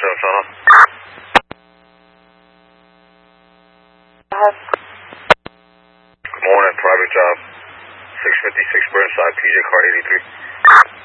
Sono. Morning, private job. 656 Burnside, PJ car 83.